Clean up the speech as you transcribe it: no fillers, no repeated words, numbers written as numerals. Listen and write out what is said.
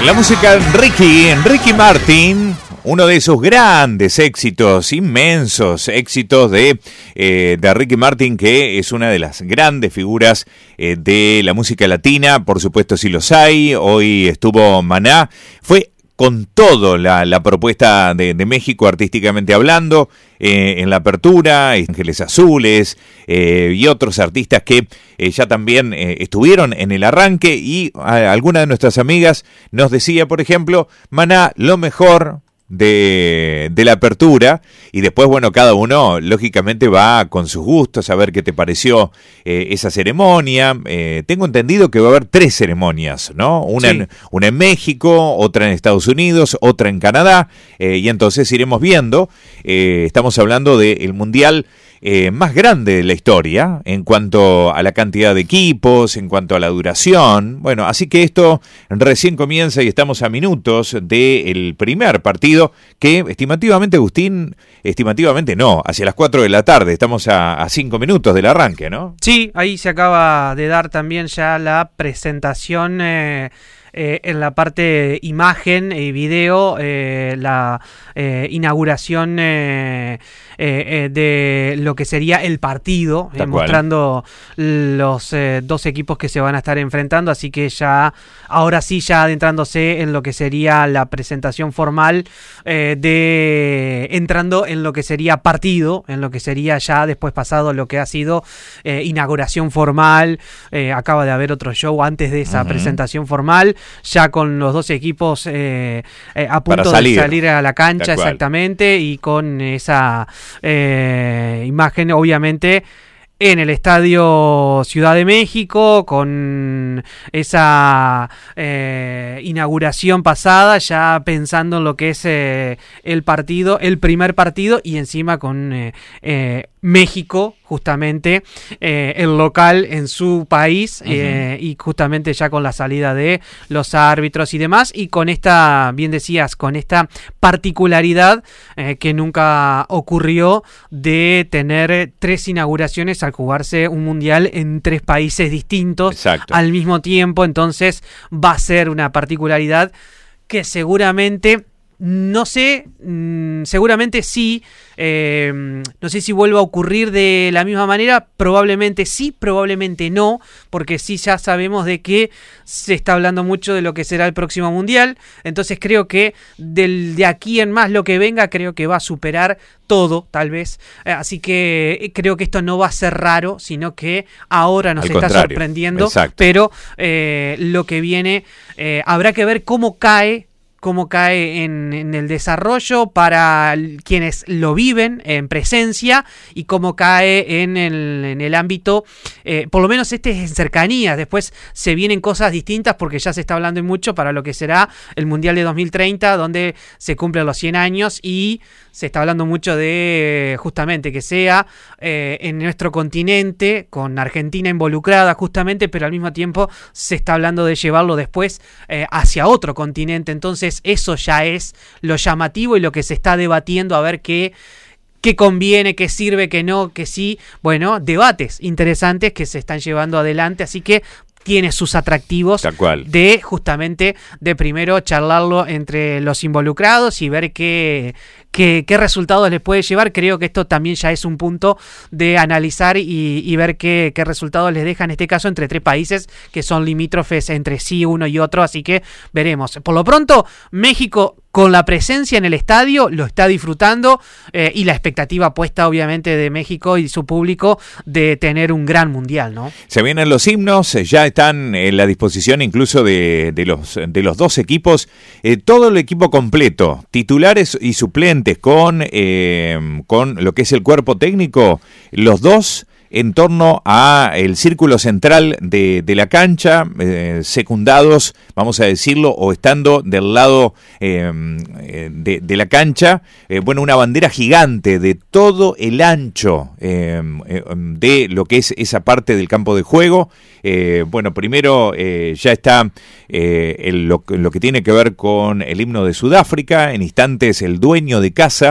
La música Ricky Martin, uno de esos grandes éxitos, inmensos éxitos de Ricky Martin, que es una de las grandes figuras de la música latina. Por supuesto, sí los hay. Hoy estuvo Maná. Fue con todo la propuesta de México, artísticamente hablando, en la apertura, Ángeles Azules y otros artistas que ya también estuvieron en el arranque. Y alguna de nuestras amigas nos decía, por ejemplo, Maná, lo mejor de la apertura. Y después, bueno, cada uno lógicamente va con sus gustos a ver qué te pareció esa ceremonia. Tengo entendido que va a haber 3 ceremonias, ¿no? Una en México, otra en Estados Unidos, otra en Canadá, y entonces iremos viendo. Estamos hablando del Mundial más grande de la historia en cuanto a la cantidad de equipos, en cuanto a la duración. Bueno, así que esto recién comienza y estamos a minutos del primer partido que estimativamente, Agustín, no, hacia las 4 de la tarde, estamos a 5 minutos del arranque, ¿no? Sí, ahí se acaba de dar también ya la presentación en la parte imagen y video, la inauguración de lo que sería el partido, mostrando los 2 equipos que se van a estar enfrentando, así que ya, ahora sí, ya adentrándose en lo que sería la presentación formal, entrando en lo que sería partido, en lo que sería ya después pasado lo que ha sido inauguración formal. Acaba de haber otro show antes de esa presentación formal, ya con los 2 equipos a punto de salir a la cancha, exactamente, y con esa imagen, obviamente, en el Estadio Ciudad de México, con esa inauguración pasada, ya pensando en lo que es el partido, el primer partido, y encima con México, justamente, el local en su país, y justamente ya con la salida de los árbitros y demás, y con esta, bien decías, con esta particularidad que nunca ocurrió de tener 3 inauguraciones al jugarse un mundial en 3 países distintos al mismo tiempo. Entonces va a ser una particularidad que seguramente, no sé, seguramente sí, no sé si vuelva a ocurrir de la misma manera, probablemente sí, probablemente no, porque sí ya sabemos de que se está hablando mucho de lo que será el próximo mundial. Entonces creo que de aquí en más lo que venga, creo que va a superar todo, tal vez, así que creo que esto no va a ser raro, sino que ahora nos está sorprendiendo. Pero lo que viene, habrá que ver cómo cae en el desarrollo para quienes lo viven en presencia, y cómo cae en el ámbito, por lo menos este es en cercanías. Después se vienen cosas distintas, porque ya se está hablando mucho para lo que será el Mundial de 2030, donde se cumplen los 100 años, y se está hablando mucho de justamente que sea en nuestro continente, con Argentina involucrada justamente, pero al mismo tiempo se está hablando de llevarlo después hacia otro continente. Entonces eso ya es lo llamativo y lo que se está debatiendo, a ver qué conviene, qué sirve, qué no, qué sí. Bueno, debates interesantes que se están llevando adelante, así que tiene sus atractivos de justamente de primero charlarlo entre los involucrados y ver qué resultados les puede llevar. Creo que esto también ya es un punto de analizar y ver qué resultados les deja, en este caso entre 3 países que son limítrofes entre sí uno y otro, así que veremos. Por lo pronto, México, con la presencia en el estadio, lo está disfrutando, y la expectativa puesta obviamente de México y su público de tener un gran mundial, ¿no? Se vienen los himnos, ya están en la disposición incluso de los 2 equipos, todo el equipo completo, titulares y suplentes, con lo que es el cuerpo técnico, los 2 en torno a el círculo central de la cancha, secundados, vamos a decirlo, o estando del lado de la cancha, bueno, una bandera gigante de todo el ancho de lo que es esa parte del campo de juego. Bueno, primero ya está lo que tiene que ver con el himno de Sudáfrica. En instantes el dueño de casa